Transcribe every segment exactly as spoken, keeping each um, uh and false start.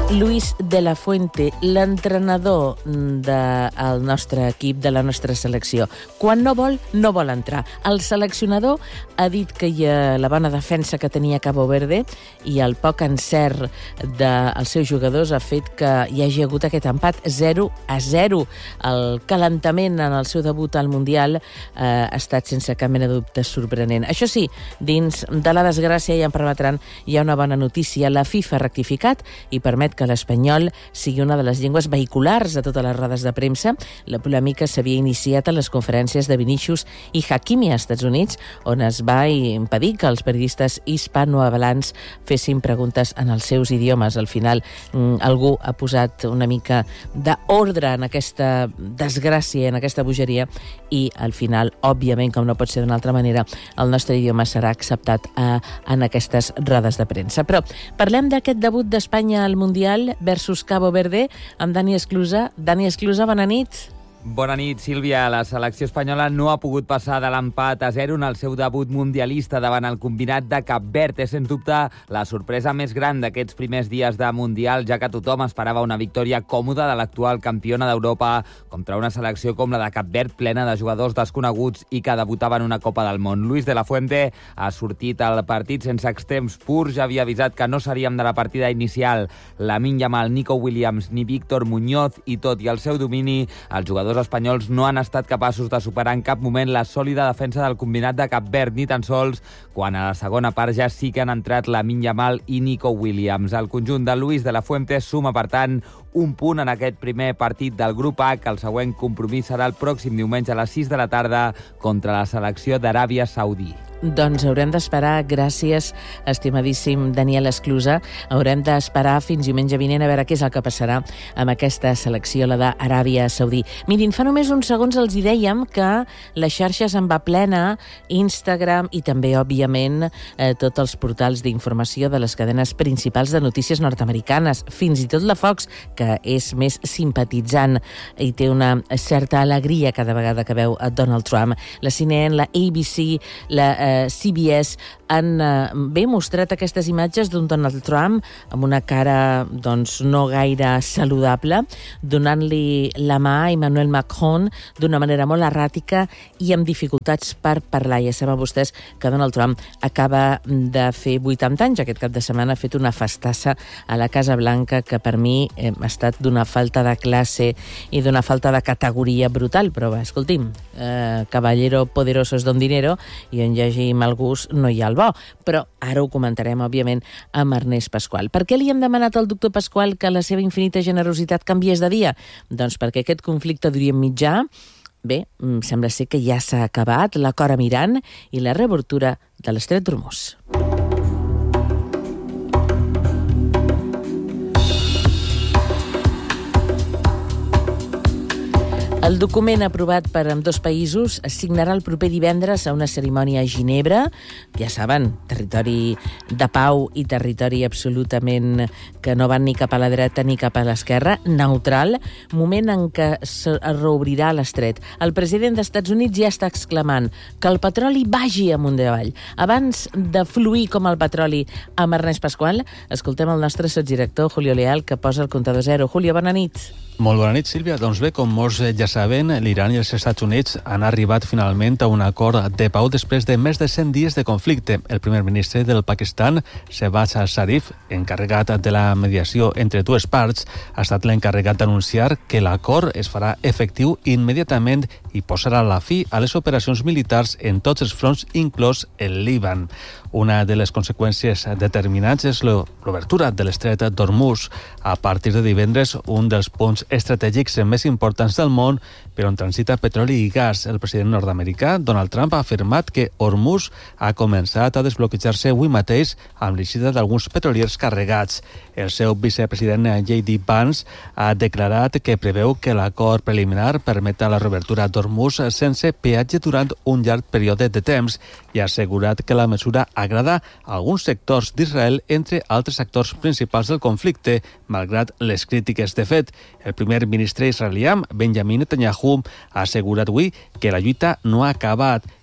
Luis de la Fuente, l'entrenador del nostre equip, de la nostra selecció. Quan no vol, no vol entrar. El seleccionador ha dit que hi ha la bona defensa que tenia Cabo Verde i el poc encert dels seus jugadors ha fet que hi hagi hagut aquest empat zero a zero. El calentament en el seu debut al Mundial eh, ha estat sense cap mena de dubte sorprenent. Això sí, dins de la desgràcia, ja em permetran, hi ha una bona notícia. La FIFA ha rectificat i permet que l'espanyol sigui una de les llengües vehiculars a totes les rodes de premsa. La polèmica s'havia iniciat a les conferències de Vinícius i Hakimi als Estats Units, on es va impedir que els periodistes hispanohablants fessin preguntes en els seus idiomes. Al final, algú ha posat una mica d'ordre en aquesta desgràcia, en aquesta bogeria, i al final, òbviament, com no pot ser d'una altra manera, el nostre idioma serà acceptat eh, en aquestes rodes de premsa. Però parlem d'aquest debut d'Espanya al Mundial versus Cabo Verde amb Dani Esclusa. Dani Esclusa, bona nit. Bona nit, Sílvia. La selecció espanyola no ha pogut passar de l'empat a zero en el seu debut mundialista davant el combinat de Cap Verd. És, sens dubte, la sorpresa més gran d'aquests primers dies de Mundial, ja que tothom esperava una victòria còmoda de l'actual campiona d'Europa contra una selecció com la de Cap Verd, plena de jugadors desconeguts i que debutava en una Copa del Món. Luis de la Fuente ha sortit al partit sense extrems purs, ja havia avisat que no seríem de la partida inicial Lamine Yamal, Nico Williams ni Víctor Muñoz, i tot i el seu domini, els jugadors Els espanyols no han estat capaços de superar en cap moment la sòlida defensa del combinat de Cap Verd, ni tan sols quan a la segona part ja sí que han entrat Lamine Yamal i Nico Williams. El conjunt de Luis de la Fuente suma, per tant, un punt en aquest primer partit del grup A, que el següent compromís serà el pròxim diumenge a les sis de la tarda contra la selecció d'Aràbia Saudí. Doncs haurem d'esperar, gràcies, estimadíssim Daniel Esclusa, haurem d'esperar fins diumenge vinent a veure què és el que passarà amb aquesta selecció, la d'Aràbia Saudí. Mirin, fa només uns segons els hi dèiem que les xarxes en va plena, Instagram i també, òbviament, eh, tots els portals d'informació de les cadenes principals de notícies nord-americanes, fins i tot la Fox, que és més simpatitzant i té una certa alegria cada vegada que veu a Donald Trump. La C N N, la A B C, la eh, C B S han eh, bé mostrat aquestes imatges d'un Donald Trump amb una cara doncs, no gaire saludable, donant-li la mà a Emmanuel Macron d'una manera molt erràtica i amb dificultats per parlar. Ja saben vostès que Donald Trump acaba de fer vuitanta anys. Aquest cap de setmana ha fet una festassa a la Casa Blanca que per mi eh, ha estat d'una falta de classe i d'una falta de categoria brutal. Però va, escolti'm, eh, caballero poderoso és don dinero i on hi hagi mal gust no hi ha el bo. Però ara ho comentarem, òbviament, amb Ernest Pasqual. Per què li hem demanat al doctor Pasqual que la seva infinita generositat canviés de dia? Doncs perquè aquest conflicte d'Orient Mitjà, bé, sembla ser que ja s'ha acabat, l'acord amb Iran i la reobertura de l'Estret d'Hormuz. El document aprovat per ambdós països es signarà el proper divendres a una cerimònia a Ginebra, ja saben, territori de pau i territori absolutament que no van ni cap a la dreta ni cap a l'esquerra, neutral, moment en què es reobrirà l'estret. El president dels Estats Units ja està exclamant que el petroli vagi amunt i avall. Abans de fluir com el petroli amb Ernest Pasqual, escoltem el nostre sotsdirector, Julio Leal, que posa el comptador zero. Julio, bona nit. Molt bona nit, Sílvia. Doncs bé, com molts ja saben, l'Iran i els Estats Units han arribat finalment a un acord de pau després de més de cent dies de conflicte. El primer ministre del Pakistan, Shehbaz Sharif, encarregat de la mediació entre dues parts, ha estat l'encarregat d'anunciar que l'acord es farà efectiu immediatament i posarà la fi a les operacions militars en tots els fronts, inclòs el Líban. Una de les conseqüències determinants és l'obertura de l'estret d'Hormuz. A partir de divendres, un dels punts estratègics més importants del món per on transita petroli i gas. El president nord-americà, Donald Trump, ha afirmat que Hormuz ha començat a desbloquejar-se avui mateix amb l'eixida d'alguns petroliers carregats. El seu vicepresident J D Vance ha declarat que preveu que l'acord preliminar permeta la reobertura d'Hormuz sense peatge durant un llarg període de temps i ha assegurat que la mesura agrada a alguns sectors d'Israel, entre altres actors principals del conflicte, malgrat les crítiques. De fet, el primer ministre israelià, Benjamin Netanyahu, ha assegurat avui que la lluita no ha acabat.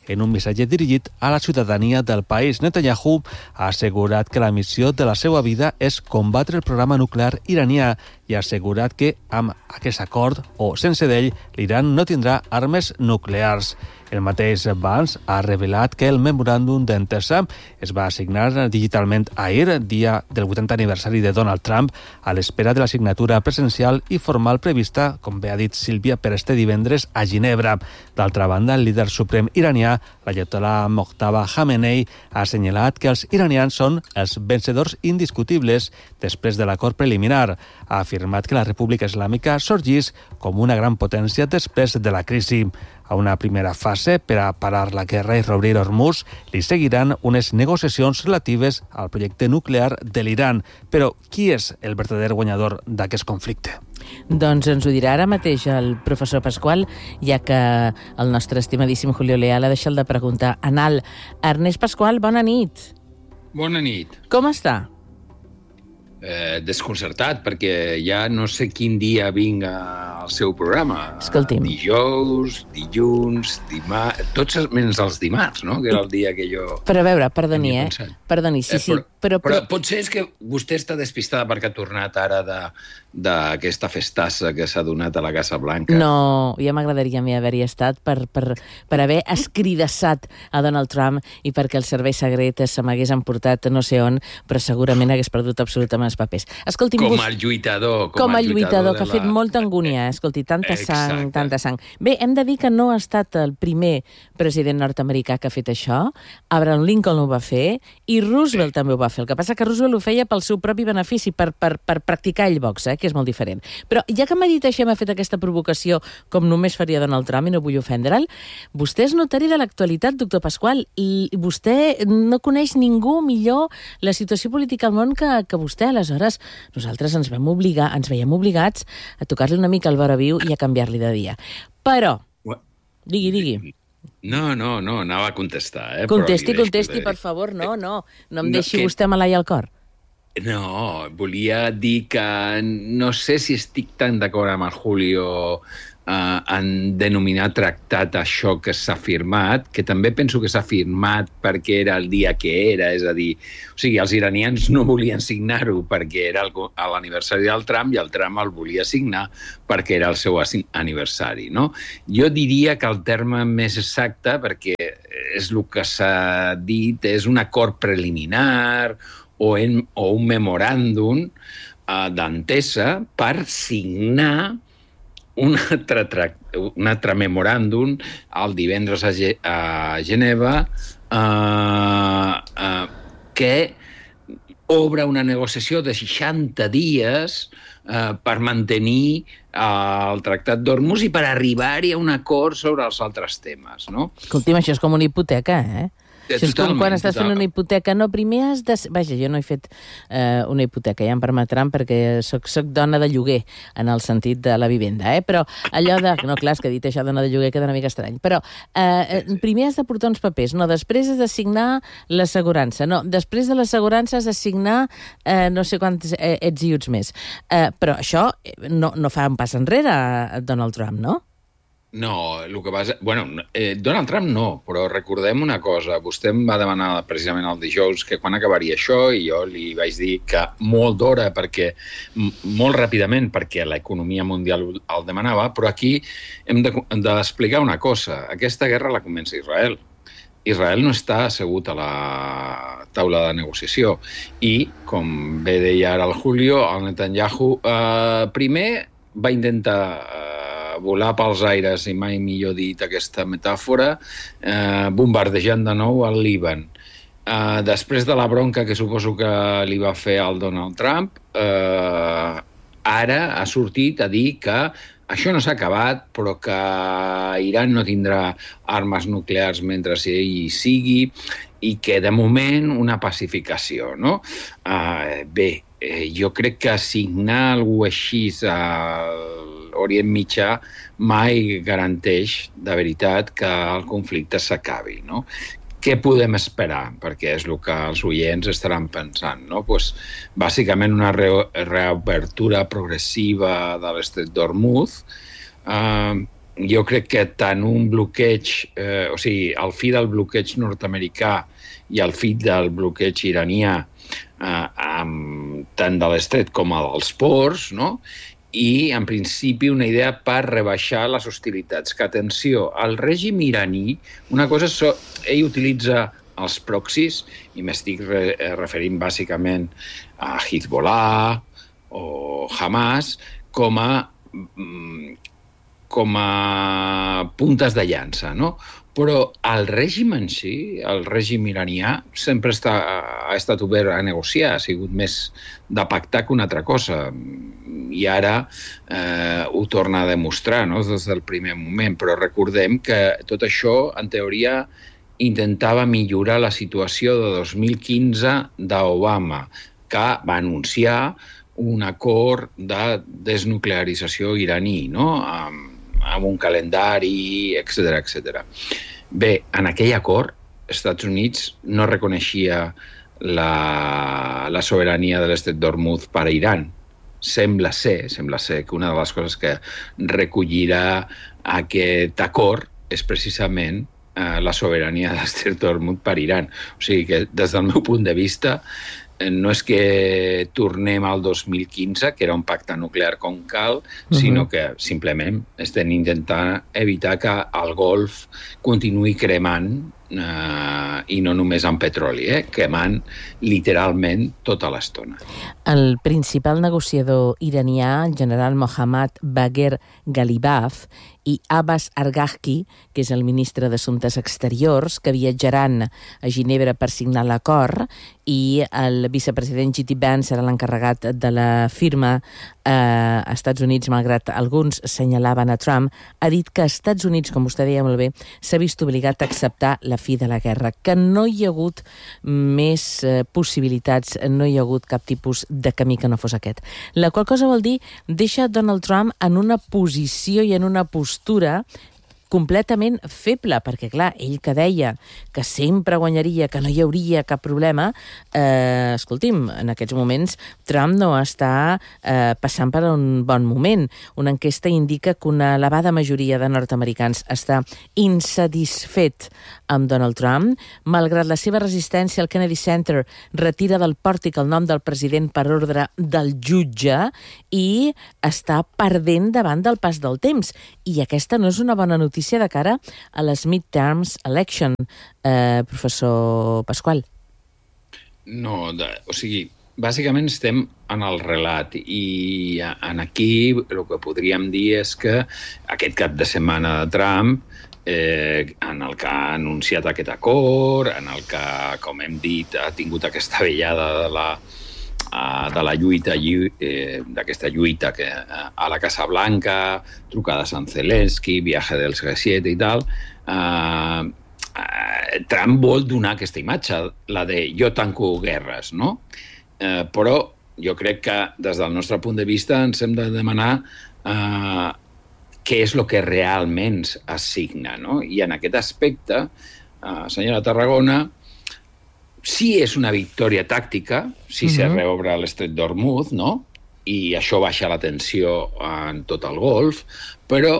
en un missatge dirigit a la ciutadania del país. Netanyahu ha assegurat que la missió de la seva vida és combatre el programa nuclear iranià i ha assegurat que amb aquest acord o sense d'ell l'Iran no tindrà armes nuclears. El mateix Vance ha revelat que el memoràndum d'entesa es va signar digitalment ahir, dia del vuitantè aniversari de Donald Trump, a l'espera de la signatura presencial i formal prevista, com bé ha dit Sílvia, per este divendres a Ginebra. D'altra banda, el líder suprem iranià, l'ayatollah Mojtaba Khamenei, ha assenyalat que els iranians són els vencedors indiscutibles després de l'acord preliminar. Ha afirmat que la República Islàmica sorgís com una gran potència després de la crisi. A una primera fase, per a parar la guerra i reobrir Hormuz, li seguiran unes negociacions relatives al projecte nuclear de l'Iran. Però qui és el verdader guanyador d'aquest conflicte? Doncs ens ho dirà ara mateix el professor Pasqual, ja que el nostre estimadíssim Julio Leal ha deixat de preguntar. Anal, Ernest Pasqual, bona nit. Bona nit. Com està? Eh, desconcertat, perquè ja no sé quin dia vinc al seu programa. Escolti'm. Dijous, dilluns, dimarts... Tots menys els dimarts, no? Que era el dia que jo... Però a veure, perdoni, eh? Perdoni, sí, sí. Eh, però, però, però potser és que vostè està despistada perquè ha tornat ara de d'aquesta festassa que s'ha donat a la Casa Blanca. No, ja m'agradaria a mi haver-hi estat per, per, per haver escridassat a Donald Trump i perquè el servei secret se m'hagués emportat no sé on, però segurament hagués perdut absolutament els papers. Escolti'm, com vos... el lluitador. Com, com el lluitador, lluitador que ha fet la... molta angúnia. Escolti, tanta sang, Exacte. tanta sang. Bé, hem de dir que no ha estat el primer president nord-americà que ha fet això. Abraham Lincoln ho va fer i Roosevelt sí. també ho va fer. El que passa que Roosevelt ho feia pel seu propi benefici, per, per, per practicar ell boxa, eh, que és molt diferent. Però ja que m'ha dit això, m'ha fet aquesta provocació com només faria Donald Trump i no vull ofendre'l, vostè és notari de l'actualitat, doctor Pasqual, i vostè no coneix ningú millor la situació política al món que, que vostè. Aleshores, nosaltres ens vam obligar, ens veiem obligats a tocar-li una mica el vora viu i a canviar-li de dia. Però, digui, digui. No, no, no, anava a contestar. Eh? Contesti, contesti, per favor, no, no. No em deixi no, que... vostè malai al cor. No, volia dir que no sé si estic tan d'acord amb el Julio eh, en denominar tractat això que s'ha firmat, que també penso que s'ha firmat perquè era el dia que era, és a dir, o sigui, els iranians no volien signar-ho perquè era l'aniversari del Trump i el Trump el volia signar perquè era el seu aniversari, no? Jo diria que el terme més exacte, perquè és el que s'ha dit, és un acord preliminar o, en, o un memoràndum uh, d'entesa per signar un altre, un altre memoràndum el divendres a, Ge a Geneva uh, uh, que obre una negociació de seixanta dies uh, per mantenir uh, el Tractat d'Hormuz i per arribar-hi a un acord sobre els altres temes, no? Escolti'm, això és com una hipoteca, eh? Això és com quan estàs fent totalment. una hipoteca. No, primer has de... Vaja, jo no he fet eh, una hipoteca, ja em permetran, perquè soc, soc dona de lloguer, en el sentit de la vivenda, eh? Però allò de... No, clar, és que dit això, dona de lloguer, queda una mica estrany. Però eh, primer has de portar uns papers, no? Després has de signar l'assegurança, no? Després de l'assegurança has de signar eh, no sé quants eh, ets i uts més. Eh, però això no, no fa un pas enrere a Donald Trump, no? No, el que passa... Bueno, eh, Donald Trump no, però recordem una cosa. Vostè em va demanar precisament el dijous que quan acabaria això i jo li vaig dir que molt d'hora, perquè molt ràpidament, perquè l'economia mundial el demanava, però aquí hem d'explicar una cosa. Aquesta guerra la comença Israel. Israel no està assegut a la taula de negociació i, com bé deia ara el Julio, el Netanyahu eh, primer va intentar eh, volar pels aires, i mai millor dit aquesta metàfora, eh, bombardejant de nou el Líban. Eh, després de la bronca que suposo que li va fer el Donald Trump, eh, ara ha sortit a dir que això no s'ha acabat, però que Iran no tindrà armes nuclears mentre ell sigui i que, de moment, una pacificació, no? Eh, bé, eh, jo crec que signar alguna cosa així a Orient Mitjà mai garanteix, de veritat, que el conflicte s'acabi, no? Què podem esperar? Perquè és el que els oients estaran pensant, no? Pues, bàsicament una re reobertura progressiva de l'estret d'Hormuz, eh, jo crec que tant un bloqueig, eh, o sigui, el fi del bloqueig nord-americà i el fi del bloqueig iranià, eh, amb, tant de l'estret com el dels ports, no? I, en principi, una idea per rebaixar les hostilitats. Que, atenció, el règim iraní, una cosa és... Ell utilitza els proxys, i m'estic re referint bàsicament a Hezbollah o Hamas, com a, com a puntes de llança, no? Però el règim en si, el règim iranià, sempre està, ha estat obert a negociar, ha sigut més de pactar que una altra cosa. I ara eh, ho torna a demostrar, no?, des del primer moment. Però recordem que tot això, en teoria, intentava millorar la situació de dos mil quinze d'Obama, que va anunciar un acord de desnuclearització iraní, no?, amb amb un calendari, etcètera, etcètera. Bé, en aquell acord, els Estats Units no reconeixia la, la sobirania de l'estret d'Hormuz per a Iran. Sembla ser, sembla ser que una de les coses que recollirà aquest acord és precisament eh, la sobirania de l'estret d'Hormuz per a Iran. O sigui que, des del meu punt de vista, no és que tornem al dos mil quinze, que era un pacte nuclear com cal, uh-huh. sinó que simplement estem intentant evitar que el Golf continuï cremant, eh, i no només amb petroli, eh, cremant literalment tota l'estona. El principal negociador iranià, el general Mohammad Bagher Ghalibaf, i Abbas Arghachi, que és el ministre d'Assumptes Exteriors, que viatjaran a Ginebra per signar l'acord, i el vicepresident J D Vance serà l'encarregat de la firma eh, a Estats Units, malgrat alguns senyalaven a Trump, ha dit que Estats Units, com vostè deia molt bé, s'ha vist obligat a acceptar la fi de la guerra, que no hi ha hagut més eh, possibilitats, no hi ha hagut cap tipus de camí que no fos aquest. La qual cosa vol dir deixa Donald Trump en una posició i en una postura completament feble, perquè, clar, ell que deia que sempre guanyaria, que no hi hauria cap problema, eh, escolti'm, en aquests moments Trump no està eh, passant per un bon moment. Una enquesta indica que una elevada majoria de nord-americans està insatisfet amb Donald Trump. Malgrat la seva resistència, el Kennedy Center retira del pòrtic el nom del president per ordre del jutge i està perdent davant del pas del temps. I aquesta no és una bona notícia de cara a les midterms election, eh, professor Pasqual. No, de, o sigui, bàsicament estem en el relat i en aquí el que podríem dir és que aquest cap de setmana de Trump, eh, en el que ha anunciat aquest acord, en el que, com hem dit, ha tingut aquesta vellada de la de la lluita, eh, d'aquesta lluita que, a la Casa Blanca, trucades amb Zelensky, viatge dels G siete i tal, eh, eh, Trump vol donar aquesta imatge, la de jo tanco guerres, no? Eh, però jo crec que des del nostre punt de vista ens hem de demanar eh, què és el que realment es signa, no? I en aquest aspecte, eh, senyora Tarragona, sí és una victòria tàctica, si uh-huh. se reobre l'estret d'Hormuz, no? I això baixa la tensió en tot el Golf, però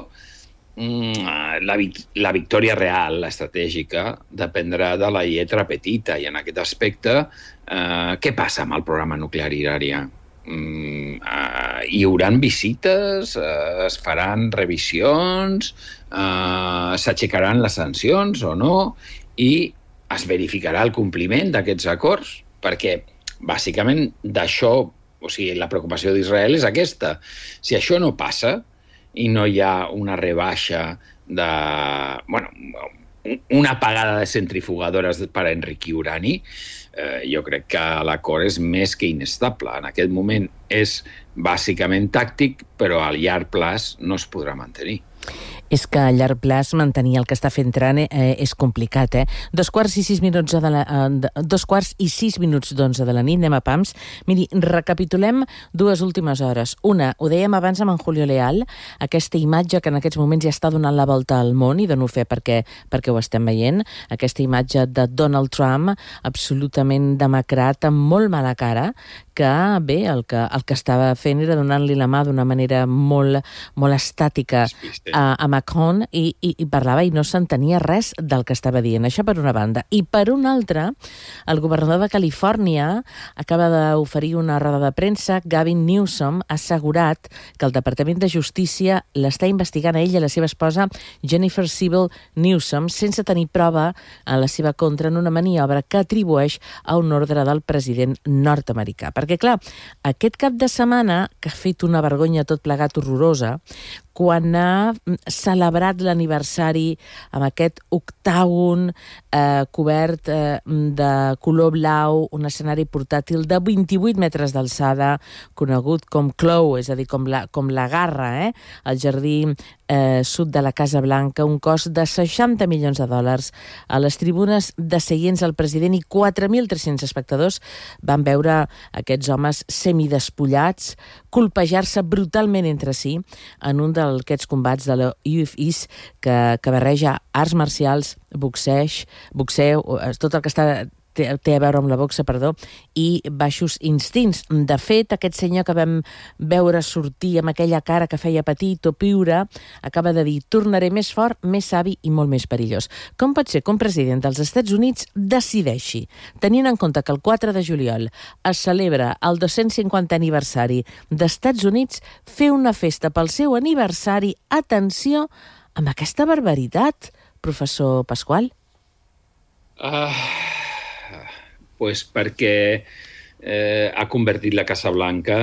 mm, la, la victòria real, l'estratègica, dependrà de la lletra petita. I en aquest aspecte, eh, què passa amb el programa nuclear iranià? Mm, eh, hi haurà visites, eh, es faran revisions, eh, s'aixecaran les sancions o no, i es verificarà el compliment d'aquests acords, perquè bàsicament d'això, o sigui, la preocupació d'Israel és aquesta. Si això no passa i no hi ha una rebaixa de... bueno, una apagada de centrifugadores per enriquir urani, eh, jo crec que l'acord és més que inestable. En aquest moment és bàsicament tàctic, però a llarg plaç no es podrà mantenir. És que a llarg plaç mantenir el que està fent Trump eh, és complicat, eh? Dos quarts i sis minuts de la, eh, dos quarts i sis minuts d'onze de la nit, anem a pams. Miri, recapitulem dues últimes hores. Una, ho dèiem abans amb en Julio Leal, aquesta imatge que en aquests moments ja està donant la volta al món, i dono fe perquè, perquè ho estem veient, aquesta imatge de Donald Trump absolutament demacrat, amb molt mala cara, que bé, el que, el que estava fent era donant-li la mà d'una manera molt, molt estàtica a, a Macron i, i, i parlava i no s'entenia res del que estava dient. Això per una banda. I per una altra, el governador de Califòrnia acaba d'oferir una roda de premsa. Gavin Newsom ha assegurat que el Departament de Justícia l'està investigant a ell i a la seva esposa Jennifer Sibyl Newsom sense tenir prova en la seva contra en una maniobra que atribueix a un ordre del president nord-americà. Perquè, clar, aquest cap de setmana, que ha fet una vergonya tot plegat horrorosa, quan ha celebrat l'aniversari amb aquest octàgon eh, cobert eh, de color blau, un escenari portàtil de vint-i-vuit metres d'alçada, conegut com Clow, és a dir, com la, com la garra, eh? al jardí eh, sud de la Casa Blanca, un cost de seixanta milions de dòlars. A les tribunes de seients el president i quatre mil tres-cents espectadors van veure aquests homes semidespullats colpejar-se brutalment entre si en un d'aquests combats de la U F I S que, que barreja arts marcials, boxeig, boxeu, tot el que està... té a veure amb la boxa, perdó, i baixos instints. De fet, aquest senyor que vam veure sortir amb aquella cara que feia petit o piure, acaba de dir: tornaré més fort, més savi i molt més perillós. Com pot ser que un president dels Estats Units decideixi, tenint en compte que el quatre de juliol es celebra el dos-cents cinquanta aniversari d'Estats Units, fer una festa pel seu aniversari, atenció, amb aquesta barbaritat, professor Pasqual? Ah... Pues perquè eh, ha convertit la Casa Blanca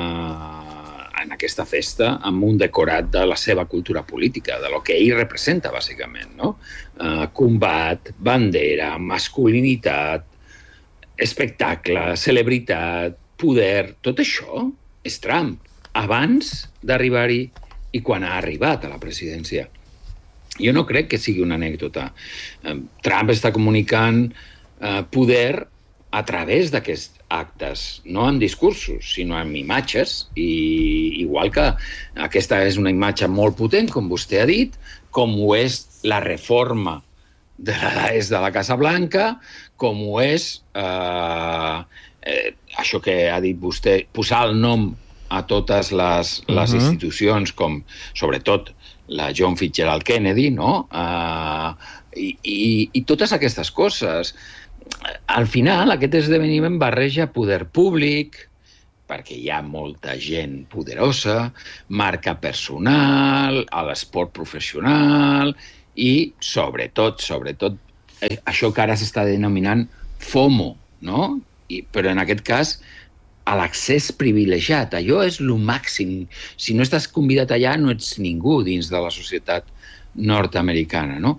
eh, en aquesta festa amb un decorat de la seva cultura política, de lo que ell representa, bàsicament, no? Eh, combat, bandera, masculinitat, espectacle, celebritat, poder, tot això és Trump, abans d'arribar-hi i quan ha arribat a la presidència. Jo no crec que sigui una anècdota. Eh, Trump està comunicant eh, poder a través d'aquests actes, no en discursos, sinó en imatges, i igual que aquesta és una imatge molt potent, com vostè ha dit, com ho és la reforma de la, és de la Casa Blanca, com ho és eh, eh, això que ha dit vostè, posar el nom a totes les, uh-huh. les institucions, com sobretot la John Fitzgerald Kennedy, no? Uh, i, i, i totes aquestes coses. Al final, aquest esdeveniment barreja poder públic, perquè hi ha molta gent poderosa, marca personal, a l'esport professional i, sobretot, sobretot, això que ara s'està denominant FOMO, no? I, però en aquest cas, a l'accés privilegiat. Allò és el màxim. Si no estàs convidat allà, no ets ningú dins de la societat nord-americana, no?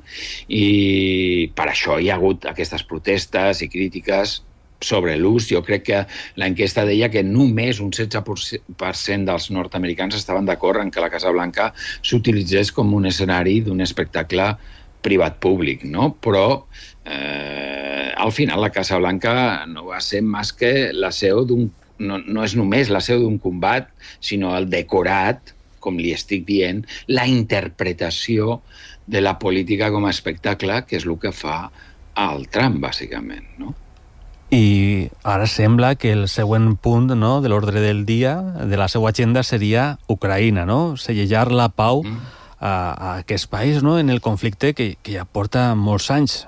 I per això hi ha hagut aquestes protestes i crítiques sobre l'ús. Jo crec que l'enquesta deia que només un setze per cent dels nord-americans estaven d'acord en que la Casa Blanca s'utilitzés com un escenari d'un espectacle privat-públic, no? Però eh, al final la Casa Blanca no va ser més que la seu d'un... No, no és només la seu d'un combat, sinó el decorat, com li estic dient, la interpretació de la política com a espectacle, que és el que fa el Trump, bàsicament, no? I ara sembla que el següent punt, no, de l'ordre del dia, de la seva agenda, seria Ucraïna, no? Sellar la pau mm. a, a aquest país, no?, en el conflicte que, que ja porta molts anys.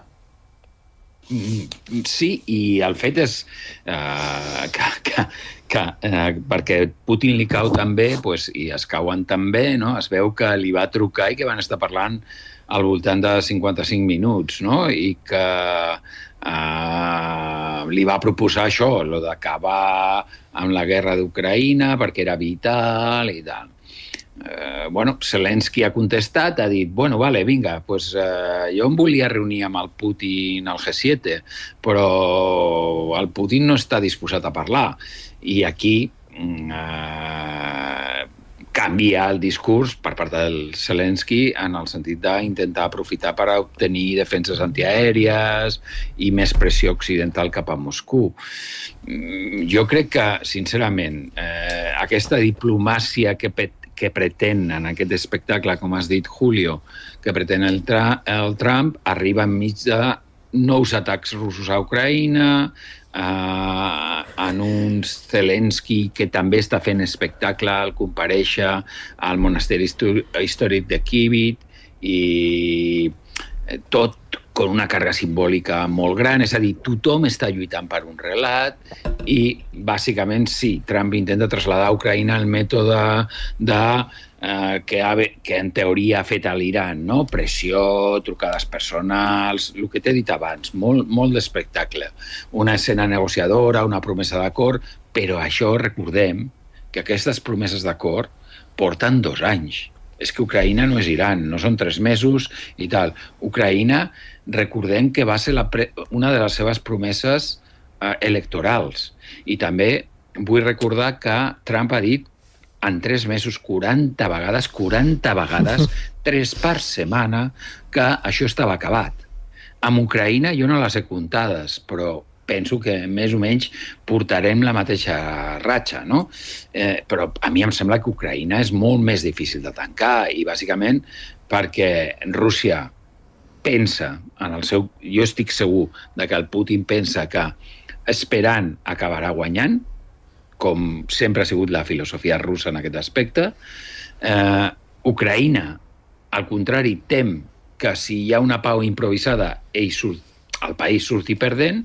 Sí, i el fet és eh, que, que, que eh, perquè Putin li cau també, pues, i es cauen també, no? Es veu que li va trucar i que van estar parlant al voltant de cinquanta-cinc minuts, no? I que eh, li va proposar això, lo d'acabar amb la guerra d'Ucraïna perquè era vital i tal. Eh, bueno, Zelensky ha contestat, ha dit, bueno, vale, vinga, pues, eh, jo em volia reunir amb el Putin al G siete, però el Putin no està disposat a parlar. I aquí eh, canvia el discurs per part del Zelensky en el sentit d'intentar aprofitar per obtenir defenses antiaèries i més pressió occidental cap a Moscou. Jo crec que, sincerament, eh, aquesta diplomàcia que pet que pretén en aquest espectacle, com has dit, Julio, que pretén el, tra el Trump, arriba enmig de nous atacs russos a Ucraïna, eh, en un Zelensky que també està fent espectacle al comparèixer al monasteri històric de Kivit, i tot con una càrrega simbòlica molt gran, és a dir, tothom està lluitant per un relat i, bàsicament, sí, Trump intenta traslladar a Ucraïna el mètode de, eh, que, ha, que en teoria ha fet a l'Iran, no? Pressió, trucades personals, el que t'he dit abans, molt, molt d'espectacle. Una escena negociadora, una promesa d'acord, però això, recordem, que aquestes promeses d'acord porten dos anys. És que Ucraïna no és Iran, no són tres mesos i tal. Ucraïna, recordem que va ser la pre... una de les seves promeses eh, electorals. I també vull recordar que Trump ha dit en tres mesos quaranta vegades, quaranta vegades, tres per setmana, que això estava acabat. Amb Ucraïna jo no les he comptades, però penso que més o menys portarem la mateixa ratxa, no? Eh, però a mi em sembla que Ucraïna és molt més difícil de tancar i bàsicament perquè Rússia pensa en el seu... Jo estic segur de que el Putin pensa que esperant acabarà guanyant, com sempre ha sigut la filosofia russa en aquest aspecte. Eh, Ucraïna, al contrari, tem que si hi ha una pau improvisada, ell surt, el país surti perdent.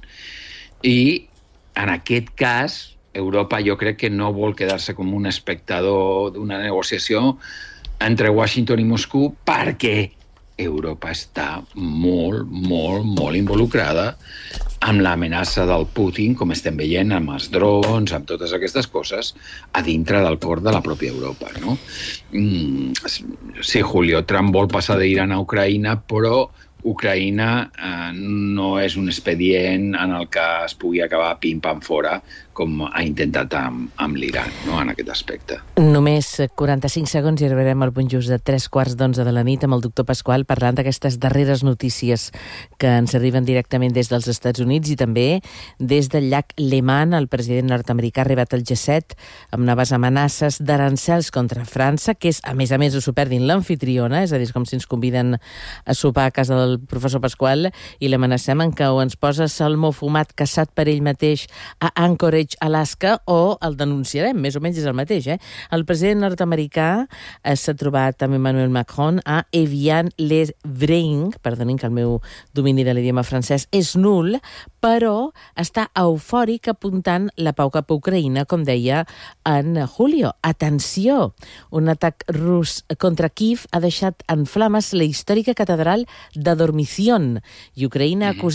I en aquest cas, Europa jo crec que no vol quedar-se com un espectador d'una negociació entre Washington i Moscou perquè Europa està molt, molt, molt involucrada amb l'amenaça del Putin, com estem veient, amb els drons, amb totes aquestes coses, a dintre del cor de la pròpia Europa, no? Mm, sí, Julio, Trump vol passar d'Iran a Ucraïna, però Ucraïna eh, no és un expedient en el que es pugui acabar pim-pam fora, com ha intentat amb, amb l'Iran, no?, en aquest aspecte. Només quaranta-cinc segons i arribarem al punt just de tres quarts d'onze de la nit amb el doctor Pasqual parlant d'aquestes darreres notícies que ens arriben directament des dels Estats Units i també des del llac Léman. El president nord-americà ha arribat al G set amb noves amenaces d'arancels contra França, que és, a més a més, ho s'ho perdin, l'anfitriona, és a dir, com si ens conviden a sopar a casa del professor Pasqual i l'amenacem en que o ens posa salmó fumat caçat per ell mateix a Anchorage, Alaska, o el denunciarem, més o menys és el mateix, eh? El president nord-americà s'ha trobat amb Emmanuel Macron a Evian-les-Bains, perdonin que el meu domini de l'idioma francès és nul, però està eufòric apuntant la pau cap a Ucraïna, com deia en Julio. Atenció! Un atac rus contra Kiev ha deixat en flames la històrica catedral de Dormición i Ucraïna acusa